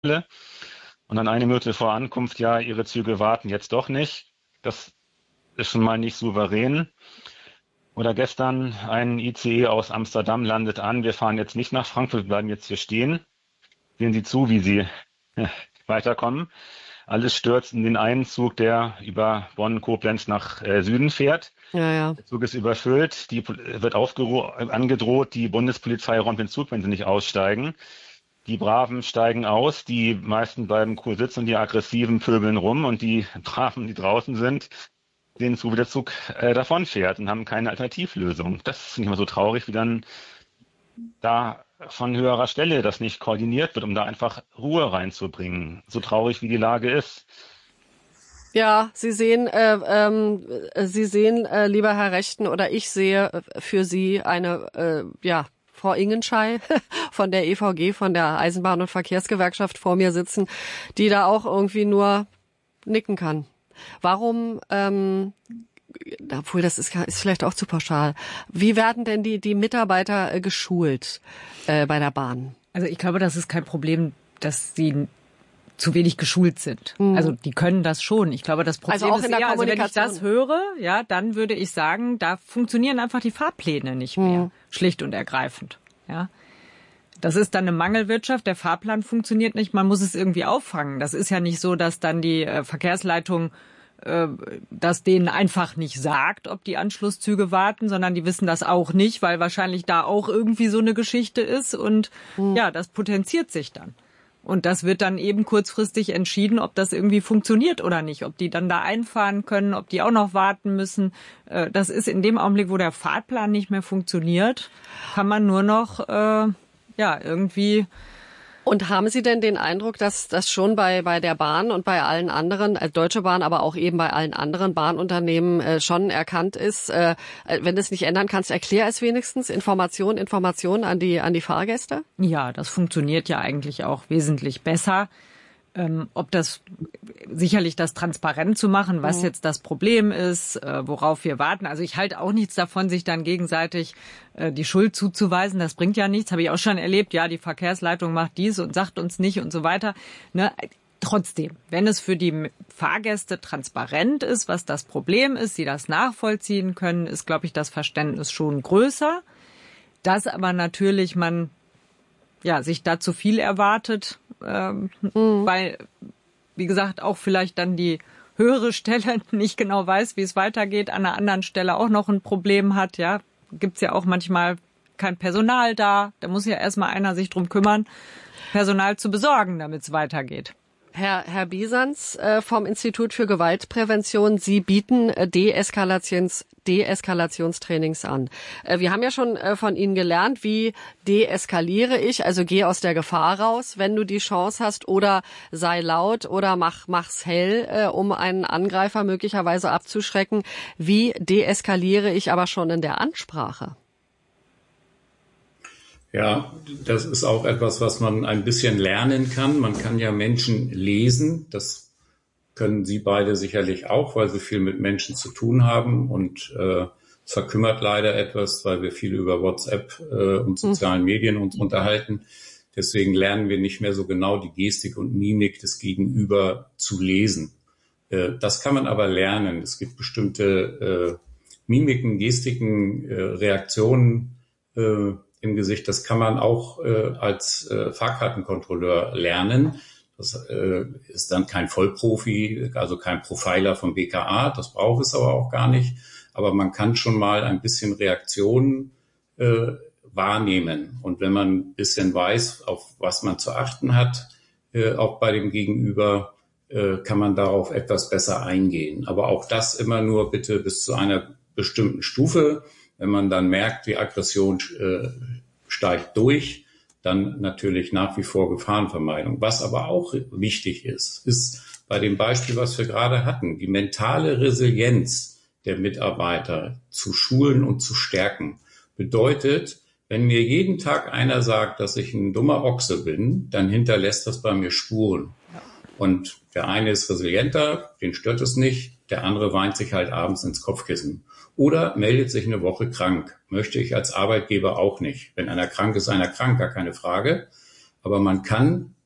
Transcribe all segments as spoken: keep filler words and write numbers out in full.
Und dann eine Minute vor Ankunft, ja, Ihre Züge warten jetzt doch nicht. Das ist schon mal nicht souverän. Oder gestern ein I C E aus Amsterdam landet an. Wir fahren jetzt nicht nach Frankfurt, wir bleiben jetzt hier stehen. Sehen Sie zu, wie Sie weiterkommen. Alles stürzt in den einen Zug, der über Bonn-Koblenz nach äh, Süden fährt. Ja, ja. Der Zug ist überfüllt, die wird angedroht, die Bundespolizei räumt den Zug, wenn sie nicht aussteigen. Die Braven steigen aus, die meisten bleiben cool sitzen und die Aggressiven pöbeln rum und die Braven, die draußen sind, sehen zu, wie der Zug äh, davonfährt und haben keine Alternativlösung. Das finde ich immer so traurig, wie dann da von höherer Stelle das nicht koordiniert wird, um da einfach Ruhe reinzubringen. So traurig, wie die Lage ist. Ja, Sie sehen, äh, ähm, Sie sehen, äh, lieber Herr Rechten, oder ich sehe für Sie eine, äh, ja, Frau Ingenschei von der E V G, von der Eisenbahn- und Verkehrsgewerkschaft vor mir sitzen, die da auch irgendwie nur nicken kann. Warum, ähm, obwohl das ist, ist vielleicht auch zu pauschal, wie werden denn die, die Mitarbeiter äh, geschult äh, bei der Bahn? Also ich glaube, das ist kein Problem, dass sie zu wenig geschult sind. Mhm. Also die können das schon. Ich glaube, das Problem also auch ist in der eher, also wenn ich das höre, ja, dann würde ich sagen, da funktionieren einfach die Fahrpläne nicht mehr, mhm. schlicht und ergreifend. Ja, das ist dann eine Mangelwirtschaft. Der Fahrplan funktioniert nicht. Man muss es irgendwie auffangen. Das ist ja nicht so, dass dann die äh, Verkehrsleitung äh, das denen einfach nicht sagt, ob die Anschlusszüge warten, sondern die wissen das auch nicht, weil wahrscheinlich da auch irgendwie so eine Geschichte ist und mhm. ja, das potenziert sich dann. Und das wird dann eben kurzfristig entschieden, ob das irgendwie funktioniert oder nicht, ob die dann da einfahren können, ob die auch noch warten müssen. Das ist in dem Augenblick, wo der Fahrplan nicht mehr funktioniert, kann man nur noch äh, ja irgendwie. Und haben Sie denn den Eindruck, dass das schon bei bei der Bahn und bei allen anderen, äh, Deutsche Bahn, aber auch eben bei allen anderen Bahnunternehmen äh, schon erkannt ist, äh, wenn du es nicht ändern kannst, erklär es wenigstens, Information, Information an die an die Fahrgäste? Ja, das funktioniert ja eigentlich auch wesentlich besser. Ähm, ob das sicherlich das transparent zu machen, was mhm. jetzt das Problem ist, äh, worauf wir warten. Also ich halte auch nichts davon, sich dann gegenseitig äh, die Schuld zuzuweisen. Das bringt ja nichts. Habe ich auch schon erlebt. Ja, die Verkehrsleitung macht dies und sagt uns nicht und so weiter. Ne? Trotzdem, wenn es für die Fahrgäste transparent ist, was das Problem ist, sie das nachvollziehen können, ist, glaube ich, das Verständnis schon größer. Dass aber natürlich man ja sich da zu viel erwartet, ähm, mhm. weil, wie gesagt, auch vielleicht dann die höhere Stelle nicht genau weiß, wie es weitergeht, an einer anderen Stelle auch noch ein Problem hat. Ja, gibt's ja auch manchmal kein Personal da. Da muss ja erstmal einer sich drum kümmern, Personal zu besorgen, damit es weitergeht. Herr, Herr Biesans äh, vom Institut für Gewaltprävention, Sie bieten äh, Deeskalations, Deeskalationstrainings an. Äh, wir haben ja schon äh, von Ihnen gelernt, wie deeskaliere ich, also geh aus der Gefahr raus, wenn du die Chance hast, oder sei laut oder mach mach's hell, äh, um einen Angreifer möglicherweise abzuschrecken. Wie deeskaliere ich aber schon in der Ansprache? Ja, das ist auch etwas, was man ein bisschen lernen kann. Man kann ja Menschen lesen. Das können Sie beide sicherlich auch, weil Sie viel mit Menschen zu tun haben. Und äh, es verkümmert leider etwas, weil wir viel über WhatsApp äh, und sozialen Medien uns unterhalten. Deswegen lernen wir nicht mehr so genau die Gestik und Mimik des Gegenüber zu lesen. Äh, das kann man aber lernen. Es gibt bestimmte äh, Mimiken, Gestiken, äh, Reaktionen, äh, im Gesicht. Das kann man auch äh, als äh, Fahrkartenkontrolleur lernen. Das äh, ist dann kein Vollprofi, also kein Profiler vom B K A. Das braucht es aber auch gar nicht. Aber man kann schon mal ein bisschen Reaktionen äh, wahrnehmen. Und wenn man ein bisschen weiß, auf was man zu achten hat, äh, auch bei dem Gegenüber, äh, kann man darauf etwas besser eingehen. Aber auch das immer nur bitte bis zu einer bestimmten Stufe. Wenn man dann merkt, die Aggression äh, steigt durch, dann natürlich nach wie vor Gefahrenvermeidung. Was aber auch wichtig ist, ist bei dem Beispiel, was wir gerade hatten, die mentale Resilienz der Mitarbeiter zu schulen und zu stärken. Bedeutet, wenn mir jeden Tag einer sagt, dass ich ein dummer Ochse bin, dann hinterlässt das bei mir Spuren. Und der eine ist resilienter, den stört es nicht, der andere weint sich halt abends ins Kopfkissen. Oder meldet sich eine Woche krank. Möchte ich als Arbeitgeber auch nicht. Wenn einer krank ist, einer krank, gar keine Frage. Aber man kann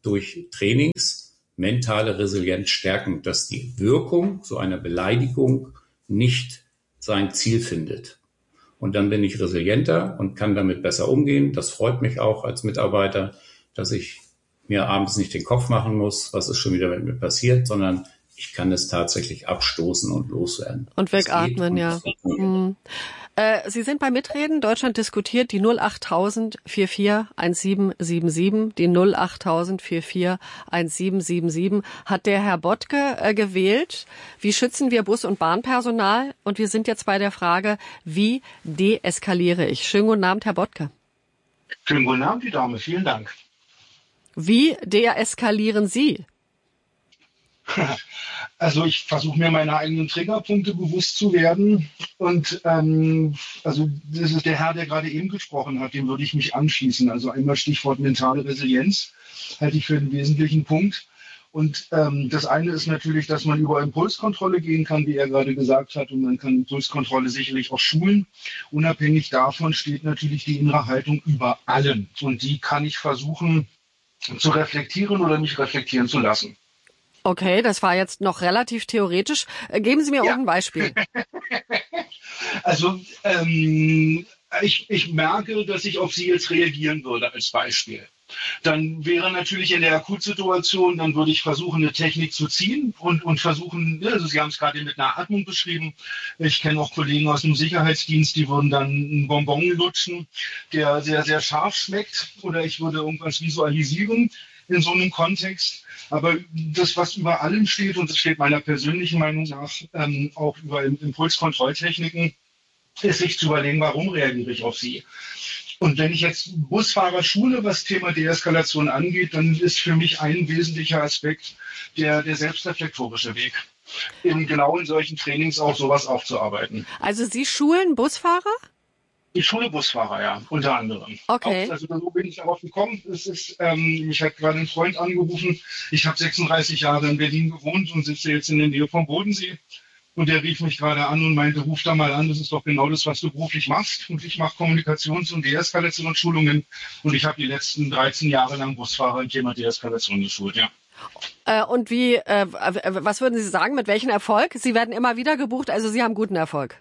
durch Trainings mentale Resilienz stärken, dass die Wirkung so einer Beleidigung nicht sein Ziel findet. Und dann bin ich resilienter und kann damit besser umgehen. Das freut mich auch als Mitarbeiter, dass ich mir abends nicht den Kopf machen muss, was ist schon wieder mit mir passiert, sondern ich kann es tatsächlich abstoßen und loswerden. Und wegatmen, ja. Mhm. Äh, Sie sind bei Mitreden. Deutschland diskutiert die null achttausend vierundvierzig siebzehn siebenundsiebzig. Die null achttausend vierundvierzig siebzehn siebenundsiebzig hat der Herr Bottke äh, gewählt. Wie schützen wir Bus- und Bahnpersonal? Und wir sind jetzt bei der Frage, wie deeskaliere ich? Schönen guten Abend, Herr Bottke. Schönen guten Abend, die Dame. Vielen Dank. Wie deeskalieren Sie? Also ich versuche mir meine eigenen Triggerpunkte bewusst zu werden und ähm, also das ist der Herr, der gerade eben gesprochen hat, dem würde ich mich anschließen. Also einmal Stichwort mentale Resilienz halte ich für den wesentlichen Punkt. Und ähm, das eine ist natürlich, dass man über Impulskontrolle gehen kann, wie er gerade gesagt hat, und man kann Impulskontrolle sicherlich auch schulen. Unabhängig davon steht natürlich die innere Haltung über allem und die kann ich versuchen zu reflektieren oder mich reflektieren zu lassen. Okay, das war jetzt noch relativ theoretisch. Geben Sie mir ja. auch ein Beispiel. Also ähm, ich, ich merke, dass ich auf Sie jetzt reagieren würde als Beispiel. Dann wäre natürlich in der Akutsituation, dann würde ich versuchen, eine Technik zu ziehen und, und versuchen, also Sie haben es gerade mit einer Atmung beschrieben. Ich kenne auch Kollegen aus dem Sicherheitsdienst, die würden dann einen Bonbon lutschen, der sehr, sehr scharf schmeckt, oder ich würde irgendwas visualisieren in so einem Kontext. Aber das, was über allem steht, und das steht meiner persönlichen Meinung nach ähm, auch über Impulskontrolltechniken, ist sich zu überlegen, warum reagiere ich auf sie. Und wenn ich jetzt Busfahrer schule, was Thema Deeskalation angeht, dann ist für mich ein wesentlicher Aspekt der, der selbstreflektorische Weg, eben genau in solchen Trainings auch sowas aufzuarbeiten. Also Sie schulen Busfahrer? Ich schule Busfahrer, ja, unter anderem. Okay. Auch, also so bin ich darauf gekommen. Es ist, ähm, mich hat gerade ein Freund angerufen. Ich habe sechsunddreißig Jahre in Berlin gewohnt und sitze jetzt in der Nähe vom Bodensee. Und der rief mich gerade an und meinte, ruf da mal an, das ist doch genau das, was du beruflich machst. Und ich mache Kommunikations- und Deeskalationsschulungen. Und ich habe die letzten dreizehn Jahre lang Busfahrer im Thema Deeskalation geschult, ja. Äh, und wie, äh, was würden Sie sagen, mit welchem Erfolg? Sie werden immer wieder gebucht, also Sie haben guten Erfolg.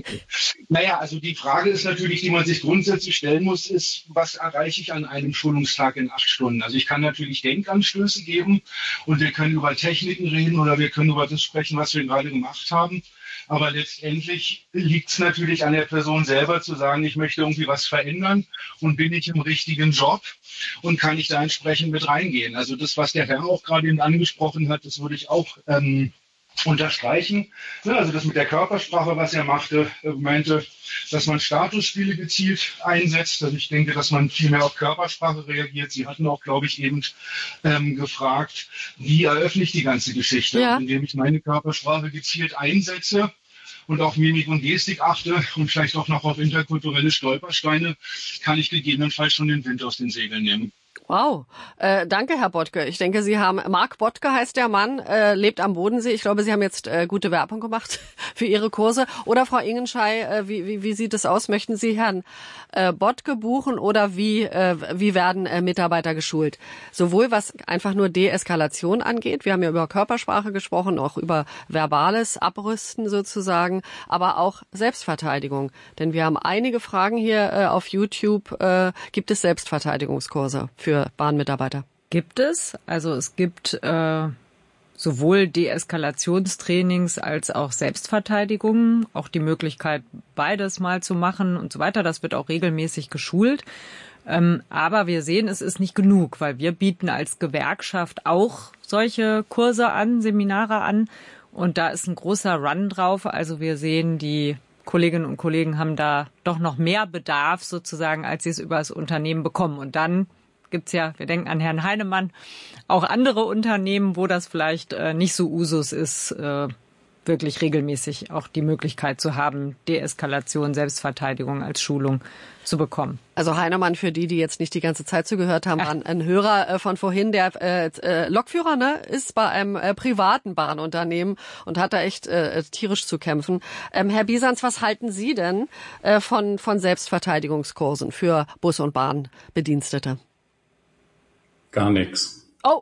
Naja, also die Frage ist natürlich, die man sich grundsätzlich stellen muss, ist, was erreiche ich an einem Schulungstag in acht Stunden? Also ich kann natürlich Denkanstöße geben und wir können über Techniken reden oder wir können über das sprechen, was wir gerade gemacht haben. Aber letztendlich liegt es natürlich an der Person selber zu sagen, ich möchte irgendwie was verändern und bin ich im richtigen Job und kann ich da entsprechend mit reingehen. Also das, was der Herr auch gerade eben angesprochen hat, das würde ich auch ähm, unterstreichen. Ja, also das mit der Körpersprache, was er machte, äh, meinte, dass man Statusspiele gezielt einsetzt. Also ich denke, dass man viel mehr auf Körpersprache reagiert. Sie hatten auch, glaube ich, eben ähm, gefragt, wie eröffne ich die ganze Geschichte, ja. indem ich meine Körpersprache gezielt einsetze und auf Mimik und Gestik achte und vielleicht auch noch auf interkulturelle Stolpersteine, kann ich gegebenenfalls schon den Wind aus den Segeln nehmen. Wow, äh, danke Herr Bottke. Ich denke, Sie haben, Marc Bottke heißt der Mann, äh, lebt am Bodensee. Ich glaube, Sie haben jetzt äh, gute Werbung gemacht für Ihre Kurse. Oder Frau Ingenschei, äh, wie, wie, wie sieht es aus? Möchten Sie Herrn äh, Bottke buchen oder wie, äh, wie werden äh, Mitarbeiter geschult? Sowohl was einfach nur Deeskalation angeht, wir haben ja über Körpersprache gesprochen, auch über verbales Abrüsten sozusagen, aber auch Selbstverteidigung. Denn wir haben einige Fragen hier äh, auf YouTube. Äh, gibt es Selbstverteidigungskurse für Bahnmitarbeiter? Gibt es. Also es gibt äh, sowohl Deeskalationstrainings als auch Selbstverteidigung, auch die Möglichkeit, beides mal zu machen und so weiter. Das wird auch regelmäßig geschult. Ähm, aber wir sehen, es ist nicht genug, weil wir bieten als Gewerkschaft auch solche Kurse an, Seminare an. Und da ist ein großer Run drauf. Also wir sehen, die Kolleginnen und Kollegen haben da doch noch mehr Bedarf sozusagen, als sie es über das Unternehmen bekommen. Und dann gibt's ja, wir denken an Herrn Heinemann, auch andere Unternehmen, wo das vielleicht äh, nicht so Usus ist, äh, wirklich regelmäßig auch die Möglichkeit zu haben, Deeskalation, Selbstverteidigung als Schulung zu bekommen. Also Heinemann, für die, die jetzt nicht die ganze Zeit zugehört haben, war ein, ein Hörer äh, von vorhin, der äh, äh, Lokführer, ne, ist bei einem äh, privaten Bahnunternehmen und hat da echt äh, tierisch zu kämpfen. Ähm, Herr Bisanz, was halten Sie denn äh, von, von Selbstverteidigungskursen für Bus- und Bahnbedienstete? Gar nichts. Oh.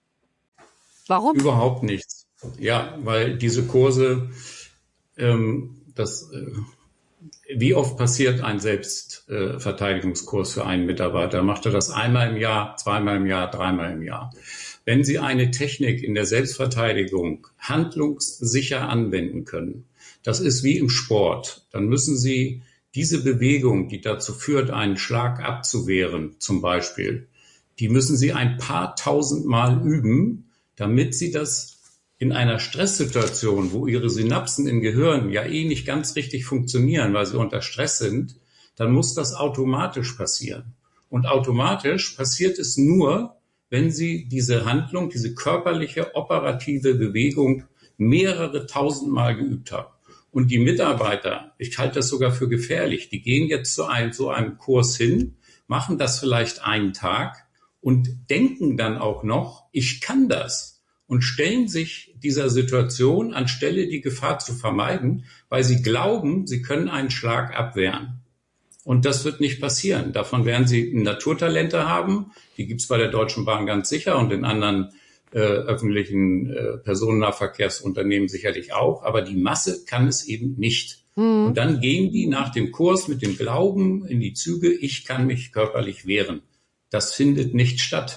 Warum? Überhaupt nichts. Ja, weil diese Kurse, ähm, das, äh, wie oft passiert ein Selbstverteidigungskurs äh, für einen Mitarbeiter? Macht er das einmal im Jahr, zweimal im Jahr, dreimal im Jahr? Wenn Sie eine Technik in der Selbstverteidigung handlungssicher anwenden können, das ist wie im Sport, dann müssen Sie diese Bewegung, die dazu führt, einen Schlag abzuwehren, zum Beispiel, die müssen Sie ein paar tausend Mal üben, damit Sie das in einer Stresssituation, wo Ihre Synapsen im Gehirn ja eh nicht ganz richtig funktionieren, weil sie unter Stress sind, dann muss das automatisch passieren. Und automatisch passiert es nur, wenn Sie diese Handlung, diese körperliche, operative Bewegung mehrere tausend Mal geübt haben. Und die Mitarbeiter, ich halte das sogar für gefährlich, die gehen jetzt zu einem, zu einem Kurs hin, machen das vielleicht einen Tag und denken dann auch noch, ich kann das. Und stellen sich dieser Situation anstelle, die Gefahr zu vermeiden, weil sie glauben, sie können einen Schlag abwehren. Und das wird nicht passieren. Davon werden sie Naturtalente haben. Die gibt's bei der Deutschen Bahn ganz sicher und in anderen äh, öffentlichen äh, Personennahverkehrsunternehmen sicherlich auch. Aber die Masse kann es eben nicht. Mhm. Und dann gehen die nach dem Kurs mit dem Glauben in die Züge, ich kann mich körperlich wehren. Das findet nicht statt.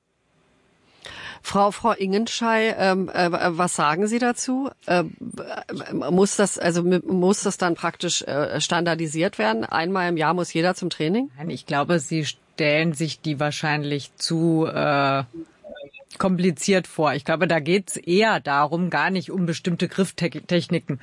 Frau, Frau Ingenschei, ähm, äh, was sagen Sie dazu? Äh, muss das, also muss das dann praktisch äh, standardisiert werden? Einmal im Jahr muss jeder zum Training? Nein, ich glaube, Sie stellen sich die wahrscheinlich zu äh, kompliziert vor. Ich glaube, da geht's eher darum, gar nicht um bestimmte Grifftechniken,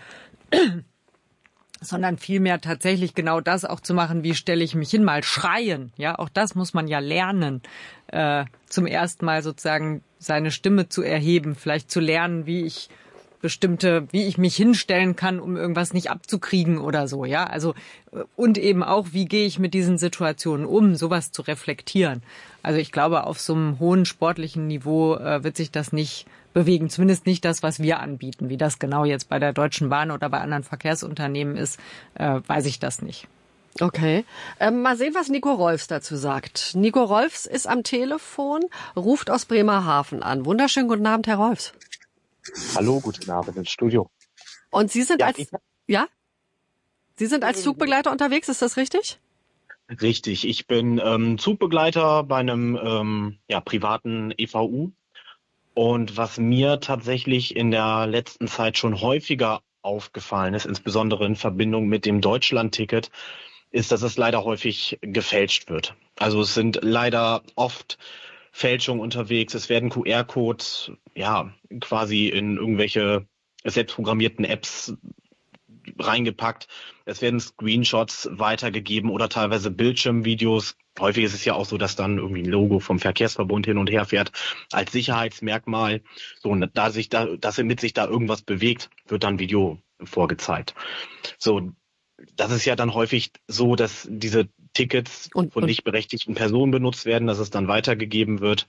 sondern vielmehr tatsächlich genau das auch zu machen, wie stelle ich mich hin, mal schreien. Ja, auch das muss man ja lernen, äh, zum ersten Mal sozusagen seine Stimme zu erheben, vielleicht zu lernen, wie ich bestimmte, wie ich mich hinstellen kann, um irgendwas nicht abzukriegen oder so, ja. Also, und eben auch, wie gehe ich mit diesen Situationen um, sowas zu reflektieren. Also ich glaube, auf so einem hohen sportlichen Niveau äh, wird sich das nicht bewegen. Zumindest nicht das, was wir anbieten. Wie das genau jetzt bei der Deutschen Bahn oder bei anderen Verkehrsunternehmen ist, äh, weiß ich das nicht. Okay. Ähm, mal sehen, was Nico Rolfs dazu sagt. Nico Rolfs ist am Telefon, ruft aus Bremerhaven an. Wunderschönen guten Abend, Herr Rolfs. Hallo, guten Abend ins Studio. Und Sie sind ja, als, ja? Sie sind als Zugbegleiter unterwegs, ist das richtig? Richtig. Ich bin ähm, Zugbegleiter bei einem ähm, ja, privaten E V U. Und was mir tatsächlich in der letzten Zeit schon häufiger aufgefallen ist, insbesondere in Verbindung mit dem Deutschland-Ticket, ist, dass es leider häufig gefälscht wird. Also es sind leider oft Fälschungen unterwegs. Es werden Q R-Codes ja quasi in irgendwelche selbstprogrammierten Apps reingepackt. Es werden Screenshots weitergegeben oder teilweise Bildschirmvideos. Häufig ist es ja auch so, dass dann irgendwie ein Logo vom Verkehrsverbund hin und her fährt als Sicherheitsmerkmal. So, und da sich da, dass mit sich da irgendwas bewegt, wird dann Video vorgezeigt. So, das ist ja dann häufig so, dass diese Tickets und, von und nicht berechtigten Personen benutzt werden, dass es dann weitergegeben wird.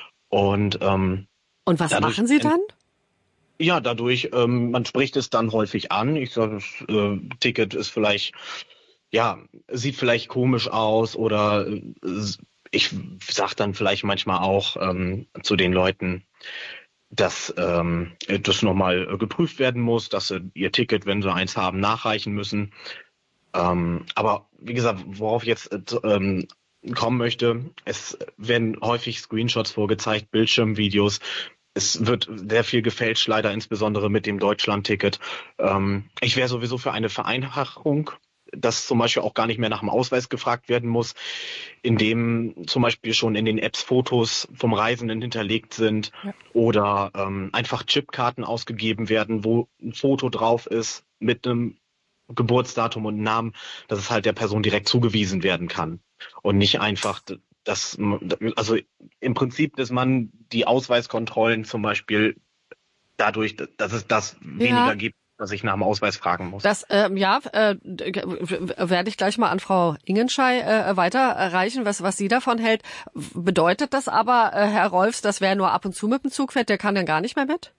Und ähm, und was machen Sie dann? Ja, dadurch, ähm, man spricht es dann häufig an. Ich sage, das äh, Ticket ist vielleicht, ja, sieht vielleicht komisch aus oder äh, ich sage dann vielleicht manchmal auch ähm, zu den Leuten, dass ähm, das nochmal äh, geprüft werden muss, dass sie ihr Ticket, wenn sie eins haben, nachreichen müssen. Ähm, aber wie gesagt, worauf ich jetzt äh, ähm, kommen möchte, es werden häufig Screenshots vorgezeigt, Bildschirmvideos. Es wird sehr viel gefälscht, leider insbesondere mit dem Deutschland-Ticket. Ähm, ich wäre sowieso für eine Vereinfachung, dass zum Beispiel auch gar nicht mehr nach dem Ausweis gefragt werden muss, indem zum Beispiel schon in den Apps Fotos vom Reisenden hinterlegt sind ja. oder ähm, einfach Chipkarten ausgegeben werden, wo ein Foto drauf ist mit einem Geburtsdatum und Namen, dass es halt der Person direkt zugewiesen werden kann und nicht einfach, dass, also im Prinzip, dass man die Ausweiskontrollen zum Beispiel dadurch, dass es das ja. weniger gibt, dass ich nach dem Ausweis fragen muss. Das, ähm, ja, äh, werde ich gleich mal an Frau Ingenschei äh, weiterreichen, was, was sie davon hält. Bedeutet das aber, äh, Herr Rolfs, dass wer nur ab und zu mit dem Zug fährt, der kann dann gar nicht mehr mit?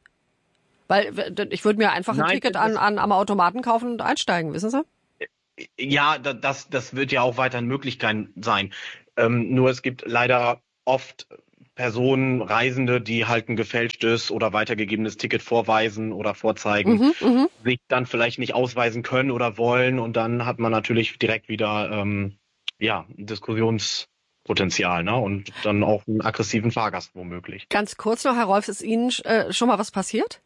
Weil ich würde mir einfach ein Nein, Ticket an, an, am Automaten kaufen und einsteigen, wissen Sie? Ja, das, das wird ja auch weiterhin Möglichkeit sein. Ähm, nur es gibt leider oft Personen, Reisende, die halt ein gefälschtes oder weitergegebenes Ticket vorweisen oder vorzeigen, Mhm, sich dann vielleicht nicht ausweisen können oder wollen. Und dann hat man natürlich direkt wieder ähm, ja, ein Diskussionspotenzial, ne? Und dann auch einen aggressiven Fahrgast womöglich. Ganz kurz noch, Herr Rolfs, ist Ihnen äh, schon mal was passiert?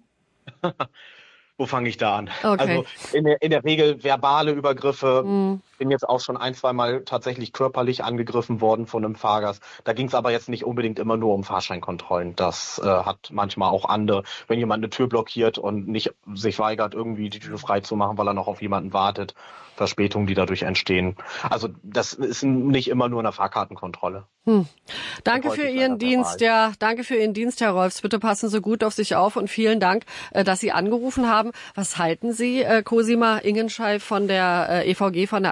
Wo fange ich da an? Okay. Also in der, in der Regel verbale Übergriffe. Mhm. Bin jetzt auch schon ein, zwei Mal tatsächlich körperlich angegriffen worden von einem Fahrgast. Da ging es aber jetzt nicht unbedingt immer nur um Fahrscheinkontrollen. Das äh, hat manchmal auch andere, wenn jemand eine Tür blockiert und nicht sich weigert, irgendwie die Tür frei zu machen, weil er noch auf jemanden wartet. Verspätungen, die dadurch entstehen. Also das ist nicht immer nur eine Fahrkartenkontrolle. Hm. Danke für Ihren Dienst, ja, danke für Ihren Dienst, Herr Rolfs. Bitte passen Sie gut auf sich auf und vielen Dank, dass Sie angerufen haben. Was halten Sie, Cosima Ingenschei von der E V G, von der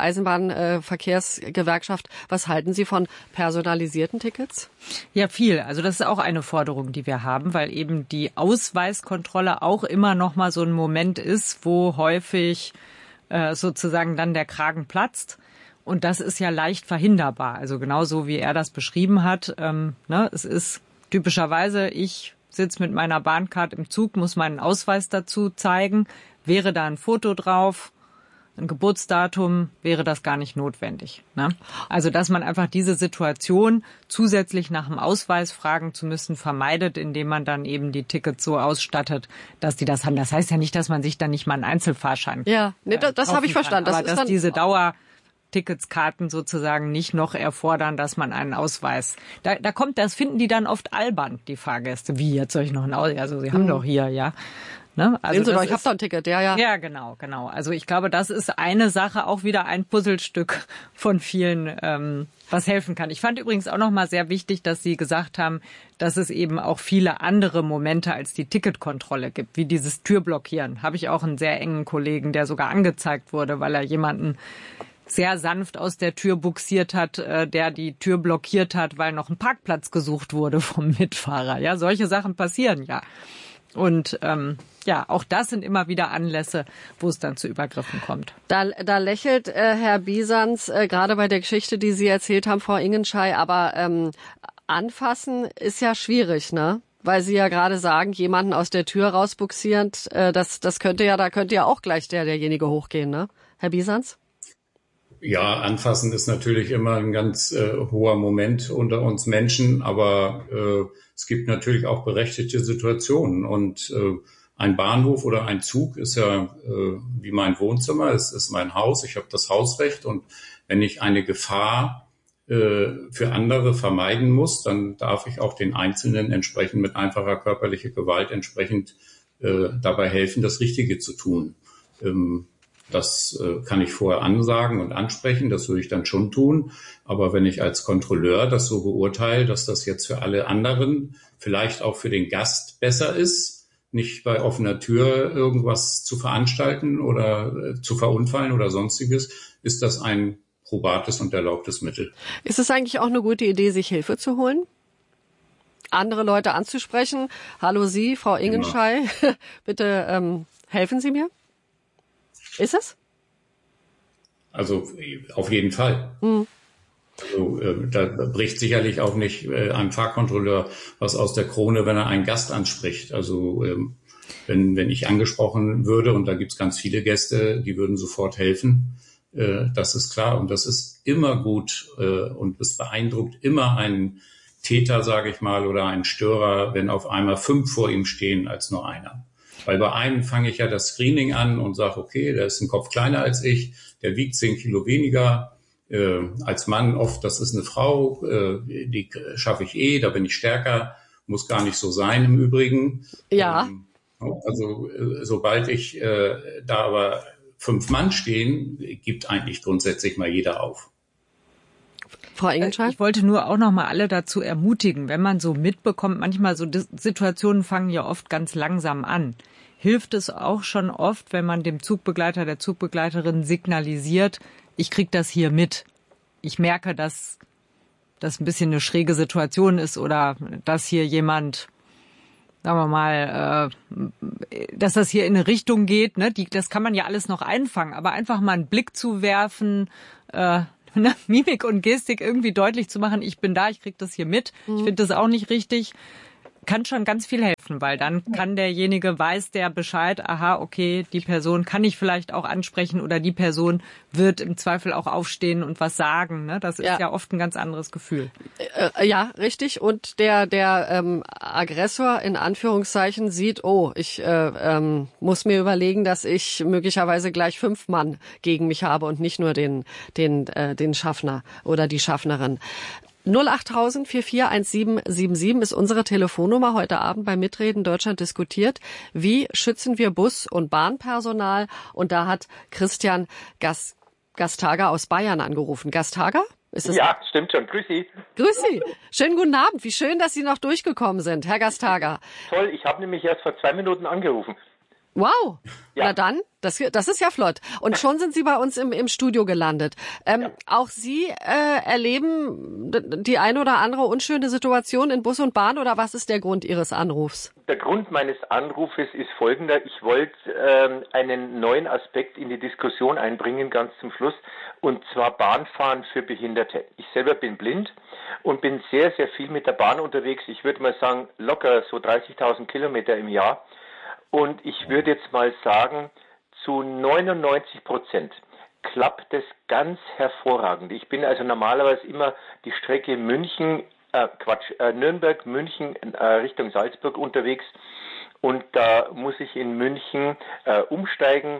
Eisenbahnverkehrsgewerkschaft, was halten Sie von personalisierten Tickets? Ja, viel. Also das ist auch eine Forderung, die wir haben, weil eben die Ausweiskontrolle auch immer noch mal so ein Moment ist, wo häufig äh, sozusagen dann der Kragen platzt. Und das ist ja leicht verhinderbar. Also genauso wie er das beschrieben hat. Ähm, ne, es ist typischerweise, ich sitze mit meiner Bahncard im Zug, muss meinen Ausweis dazu zeigen. Wäre da ein Foto drauf, ein Geburtsdatum, wäre das gar nicht notwendig. Ne? Also dass man einfach diese Situation zusätzlich nach dem Ausweis fragen zu müssen vermeidet, indem man dann eben die Tickets so ausstattet, dass die das haben. Das heißt ja nicht, dass man sich dann nicht mal einen Einzelfahrschein Ja, nee, das, das habe ich verstanden. Das aber ist dass dann diese Dauer Ticketskarten sozusagen nicht noch erfordern, dass man einen Ausweis. Da, da kommt, das finden die dann oft albern, die Fahrgäste. Wie, jetzt soll ich noch einen Ausweis? Also sie haben hm. doch hier, ja. Ne? Also Sehen Sie doch, ich habe doch ein Ticket, ja, ja. Ja, genau, genau. Also ich glaube, das ist eine Sache, auch wieder ein Puzzlestück von vielen, ähm, was helfen kann. Ich fand übrigens auch noch mal sehr wichtig, dass Sie gesagt haben, dass es eben auch viele andere Momente als die Ticketkontrolle gibt, wie dieses Türblockieren. Habe ich auch einen sehr engen Kollegen, der sogar angezeigt wurde, weil er jemanden sehr sanft aus der Tür buxiert hat, äh, der die Tür blockiert hat, weil noch ein Parkplatz gesucht wurde vom Mitfahrer. Ja, solche Sachen passieren ja. Und ähm, ja, auch das sind immer wieder Anlässe, wo es dann zu Übergriffen kommt. Da, da lächelt äh, Herr Biesans äh, gerade bei der Geschichte, die Sie erzählt haben, Frau Ingenschei, aber ähm, anfassen ist ja schwierig, ne? Weil Sie ja gerade sagen, jemanden aus der Tür rausbuxierend, äh, das, das könnte ja, da könnte ja auch gleich der derjenige hochgehen, ne? Herr Biesans? Ja, anfassen ist natürlich immer ein ganz äh, hoher Moment unter uns Menschen, aber äh, es gibt natürlich auch berechtigte Situationen und äh, ein Bahnhof oder ein Zug ist ja äh, wie mein Wohnzimmer, es ist mein Haus, ich habe das Hausrecht und wenn ich eine Gefahr äh, für andere vermeiden muss, dann darf ich auch den Einzelnen entsprechend mit einfacher körperlicher Gewalt entsprechend äh, dabei helfen, das Richtige zu tun. Ähm, Das äh, kann ich vorher ansagen und ansprechen, das würde ich dann schon tun. Aber wenn ich als Kontrolleur das so beurteile, dass das jetzt für alle anderen, vielleicht auch für den Gast besser ist, nicht bei offener Tür irgendwas zu veranstalten oder äh, zu verunfallen oder sonstiges, ist das ein probates und erlaubtes Mittel. Ist es eigentlich auch eine gute Idee, sich Hilfe zu holen? Andere Leute anzusprechen? Hallo Sie, Frau Ingenschei, bitte ähm, helfen Sie mir? Ist es? Also auf jeden Fall. Mhm. Also, äh, da bricht sicherlich auch nicht äh, ein Fahrkontrolleur was aus der Krone, wenn er einen Gast anspricht. Also ähm, wenn, wenn ich angesprochen würde, und da gibt's ganz viele Gäste, die würden sofort helfen, äh, das ist klar. Und das ist immer gut äh, und es beeindruckt immer einen Täter, sage ich mal, oder einen Störer, wenn auf einmal fünf vor ihm stehen als nur einer. Weil bei einem fange ich ja das Screening an und sage, okay, der ist ein Kopf kleiner als ich, der wiegt zehn Kilo weniger, äh, als Mann oft, das ist eine Frau, äh, die schaffe ich eh, da bin ich stärker, muss gar nicht so sein im Übrigen. Ja. Ähm, also äh, sobald ich äh, da aber fünf Mann stehen, gibt eigentlich grundsätzlich mal jeder auf. Frau Ingenschei? Ich wollte nur auch noch mal alle dazu ermutigen, wenn man so mitbekommt, manchmal so Situationen fangen ja oft ganz langsam an. Hilft es auch schon oft, wenn man dem Zugbegleiter, der Zugbegleiterin signalisiert, ich krieg das hier mit. Ich merke, dass das ein bisschen eine schräge Situation ist oder dass hier jemand, sagen wir mal, äh, dass das hier in eine Richtung geht. Ne? Die, das kann man ja alles noch einfangen, aber einfach mal einen Blick zu werfen, äh, ne, Mimik und Gestik irgendwie deutlich zu machen, ich bin da, ich krieg das hier mit. Mhm. Ich finde das auch nicht richtig. Kann schon ganz viel helfen, weil dann kann derjenige, weiß der Bescheid, aha, okay, die Person kann ich vielleicht auch ansprechen oder die Person wird im Zweifel auch aufstehen und was sagen. Ne? Das ist ja. ja oft ein ganz anderes Gefühl. Äh, ja, richtig. Und der der ähm, Aggressor in Anführungszeichen sieht, oh, ich äh, ähm, muss mir überlegen, dass ich möglicherweise gleich fünf Mann gegen mich habe und nicht nur den den äh, den Schaffner oder die Schaffnerin. null acht tausend vier vier eins sieben sieben sieben ist unsere Telefonnummer heute Abend bei Mitreden Deutschland diskutiert. Wie schützen wir Bus- und Bahnpersonal? Und da hat Christian Gas, Gastager aus Bayern angerufen. Gastager? Ist das ja, stimmt schon. Grüß Sie. Grüß Sie. Schönen guten Abend. Wie schön, dass Sie noch durchgekommen sind, Herr Gastager. Toll, ich habe nämlich erst vor zwei Minuten angerufen. Wow, ja. Na dann, das, das ist ja flott. Und schon sind Sie bei uns im, im Studio gelandet. Ähm, ja. Auch Sie äh, erleben die eine oder andere unschöne Situation in Bus und Bahn, oder was ist der Grund Ihres Anrufs? Der Grund meines Anrufes ist folgender. Ich wollte ähm, einen neuen Aspekt in die Diskussion einbringen, ganz zum Schluss, und zwar Bahnfahren für Behinderte. Ich selber bin blind und bin sehr, sehr viel mit der Bahn unterwegs. Ich würde mal sagen, locker so dreißigtausend Kilometer im Jahr. Und ich würde jetzt mal sagen, zu neunundneunzig Prozent klappt es ganz hervorragend. Ich bin also normalerweise immer die Strecke München, äh, Quatsch, äh, Nürnberg, München äh, Richtung Salzburg unterwegs. Und da muss ich in München äh, umsteigen.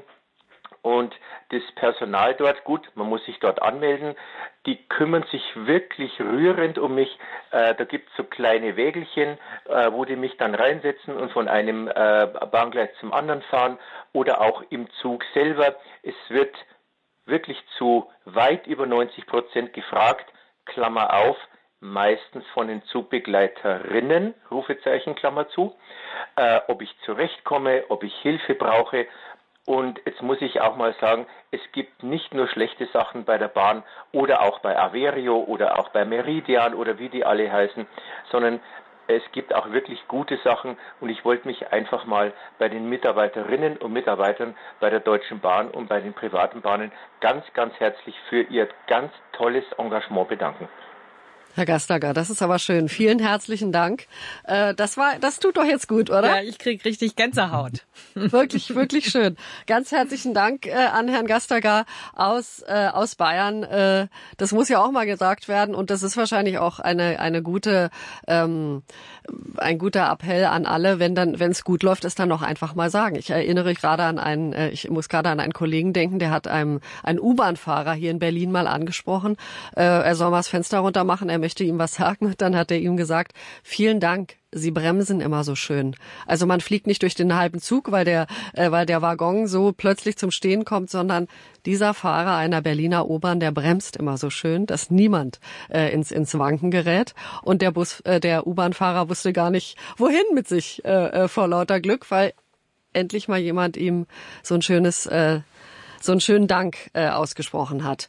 Und das Personal dort, gut, man muss sich dort anmelden, die kümmern sich wirklich rührend um mich. Äh, da gibt es so kleine Wägelchen, äh, wo die mich dann reinsetzen und von einem äh, Bahngleis zum anderen fahren oder auch im Zug selber. Es wird wirklich zu weit über neunzig Prozent gefragt, Klammer auf, meistens von den Zugbegleiterinnen, Rufezeichen, Klammer zu, äh, ob ich zurechtkomme, ob ich Hilfe brauche. Und jetzt muss ich auch mal sagen, es gibt nicht nur schlechte Sachen bei der Bahn oder auch bei Averio oder auch bei Meridian oder wie die alle heißen, sondern es gibt auch wirklich gute Sachen. Und ich wollte mich einfach mal bei den Mitarbeiterinnen und Mitarbeitern bei der Deutschen Bahn und bei den privaten Bahnen ganz, ganz herzlich für ihr ganz tolles Engagement bedanken. Herr Gastager, das ist aber schön. Vielen herzlichen Dank. Äh, das war, das tut doch jetzt gut, oder? Ja, ich krieg richtig Gänsehaut. Wirklich, wirklich schön. Ganz herzlichen Dank äh, an Herrn Gastager aus äh, aus Bayern. Äh, das muss ja auch mal gesagt werden, und das ist wahrscheinlich auch eine eine gute ähm, ein guter Appell an alle, wenn dann, wenn es gut läuft, ist dann noch einfach mal sagen. Ich erinnere gerade an einen, äh, ich muss gerade an einen Kollegen denken, der hat einem einen U-Bahn-Fahrer hier in Berlin mal angesprochen. Äh, er soll mal das Fenster runter machen. Er möchte ihm was sagen, und dann hat er ihm gesagt, vielen Dank, Sie bremsen immer so schön. Also man fliegt nicht durch den halben Zug, weil der, äh, weil der Waggon so plötzlich zum Stehen kommt, sondern dieser Fahrer einer Berliner U-Bahn, der bremst immer so schön, dass niemand äh, ins, ins Wanken gerät. Und der Bus, äh, der U-Bahn-Fahrer wusste gar nicht, wohin mit sich äh, vor lauter Glück, weil endlich mal jemand ihm so ein schönes, äh, so einen schönen Dank äh, ausgesprochen hat.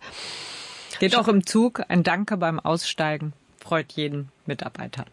Geht auch im Zug. Ein Danke beim Aussteigen freut jeden Mitarbeiter.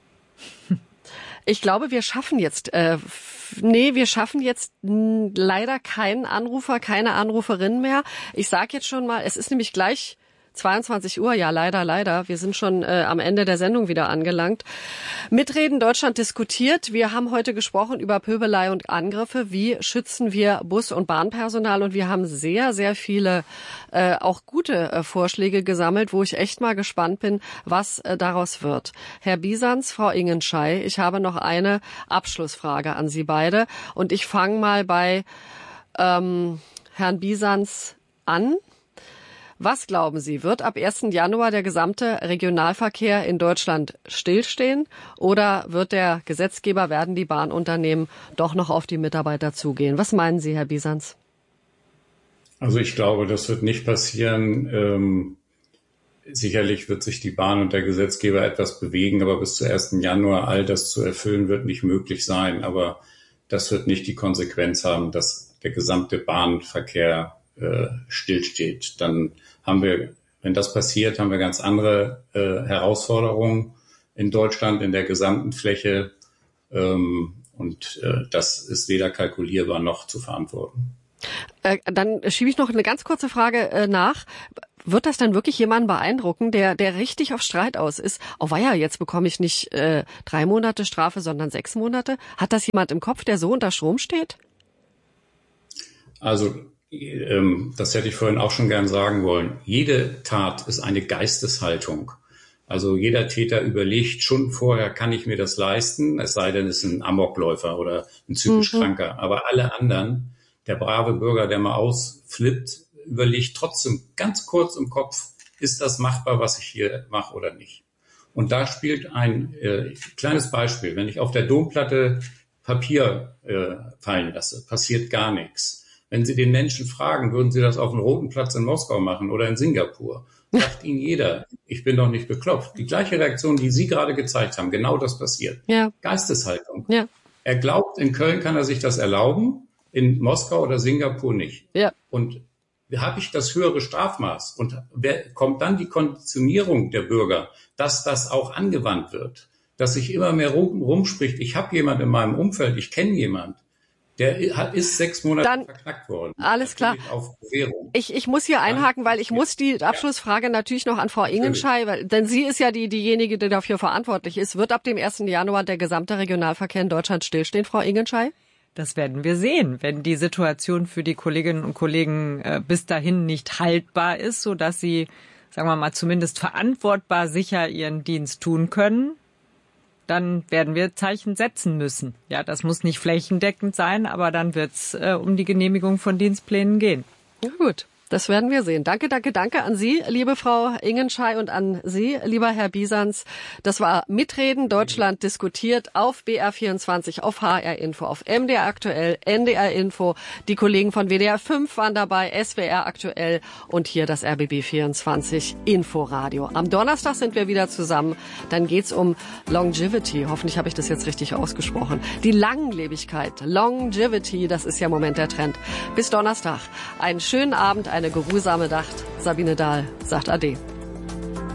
Ich glaube, wir schaffen jetzt, äh, nee, wir schaffen jetzt mh, leider keinen Anrufer, keine Anruferin mehr. Ich sage jetzt schon mal, es ist nämlich gleich zweiundzwanzig Uhr, ja leider, leider. Wir sind schon äh, am Ende der Sendung wieder angelangt. Mitreden Deutschland diskutiert. Wir haben heute gesprochen über Pöbelei und Angriffe. Wie schützen wir Bus- und Bahnpersonal? Und wir haben sehr, sehr viele äh, auch gute äh, Vorschläge gesammelt, wo ich echt mal gespannt bin, was äh, daraus wird. Herr Bisanz, Frau Ingenschei, ich habe noch eine Abschlussfrage an Sie beide. Und ich fange mal bei ähm, Herrn Bisanz an. Was glauben Sie, wird ab ersten Januar der gesamte Regionalverkehr in Deutschland stillstehen, oder wird der Gesetzgeber, werden die Bahnunternehmen doch noch auf die Mitarbeiter zugehen? Was meinen Sie, Herr Bisanz? Also ich glaube, das wird nicht passieren. Ähm, sicherlich wird sich die Bahn und der Gesetzgeber etwas bewegen, aber bis zum ersten Januar all das zu erfüllen, wird nicht möglich sein. Aber das wird nicht die Konsequenz haben, dass der gesamte Bahnverkehr äh, stillsteht. Dann haben wir, wenn das passiert, haben wir ganz andere äh, Herausforderungen in Deutschland, in der gesamten Fläche. Ähm, und äh, das ist weder kalkulierbar noch zu verantworten. Äh, dann schiebe ich noch eine ganz kurze Frage äh, nach. wird das dann wirklich jemanden beeindrucken, der der richtig auf Streit aus ist? Oh weia, jetzt bekomme ich nicht äh, drei Monate Strafe, sondern sechs Monate. Hat das jemand im Kopf, der so unter Strom steht? Also ähm, das hätte ich vorhin auch schon gern sagen wollen. Jede Tat ist eine Geisteshaltung. Also jeder Täter überlegt schon vorher, kann ich mir das leisten, es sei denn, es ist ein Amokläufer oder ein psychisch mhm. Kranker. Aber alle anderen, der brave Bürger, der mal ausflippt, überlegt trotzdem ganz kurz im Kopf, ist das machbar, was ich hier mache oder nicht. Und da spielt ein äh, kleines Beispiel. Wenn ich auf der Domplatte Papier äh, fallen lasse, passiert gar nichts. Wenn Sie den Menschen fragen, würden Sie das auf dem Roten Platz in Moskau machen oder in Singapur? Sagt Ihnen jeder, ich bin doch nicht bekloppt. Die gleiche Reaktion, die Sie gerade gezeigt haben, genau das passiert. Ja. Geisteshaltung. Ja. Er glaubt, in Köln kann er sich das erlauben, in Moskau oder Singapur nicht. Ja. Und habe ich das höhere Strafmaß und wer, kommt dann die Konditionierung der Bürger, dass das auch angewandt wird, dass sich immer mehr rum, rumspricht, ich habe jemand in meinem Umfeld, ich kenne jemand. Der ist sechs Monate Dann, verknackt worden. Alles klar. Auf Bewährung. Ich, ich muss hier einhaken, weil ich muss die Abschlussfrage natürlich noch an Frau Ingenschei, weil, denn sie ist ja die, diejenige, die dafür verantwortlich ist. Wird ab dem ersten Januar der gesamte Regionalverkehr in Deutschland stillstehen, Frau Ingenschei? Das werden wir sehen, wenn die Situation für die Kolleginnen und Kollegen äh, bis dahin nicht haltbar ist, sodass sie, sagen wir mal, zumindest verantwortbar sicher ihren Dienst tun können. Dann werden wir Zeichen setzen müssen. Ja, das muss nicht flächendeckend sein, aber dann wird es äh, um die Genehmigung von Dienstplänen gehen. Ja, gut. Das werden wir sehen. Danke, danke, danke an Sie, liebe Frau Ingenschei, und an Sie, lieber Herr Biesans. Das war Mitreden, Deutschland diskutiert auf B R vierundzwanzig, auf H R Info, auf M D R aktuell, N D R Info. Die Kollegen von W D R fünf waren dabei, S W R aktuell und hier das R B B vierundzwanzig Inforadio. Am Donnerstag sind wir wieder zusammen. Dann geht's um Longevity. Hoffentlich habe ich das jetzt richtig ausgesprochen. Die Langlebigkeit, Longevity, das ist ja im Moment der Trend. Bis Donnerstag. Einen schönen Abend, eine geruhsame Nacht. Sabine Dahl sagt Ade.